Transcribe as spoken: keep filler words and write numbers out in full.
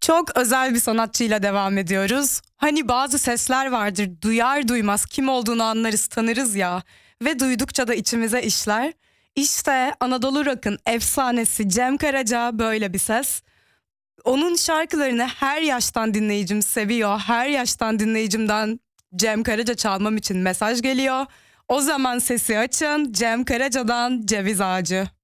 Çok özel bir sanatçıyla devam ediyoruz. Hani bazı sesler vardır, duyar duymaz kim olduğunu anlarız, tanırız ya ve duydukça da içimize işler. İşte Anadolu Rock'ın efsanesi Cem Karaca böyle bir ses. Onun şarkılarını her yaştan dinleyicim seviyor. Her yaştan dinleyicimden Cem Karaca çalmam için mesaj geliyor. O zaman sesi açın, Cem Karaca'dan Ceviz Ağacı.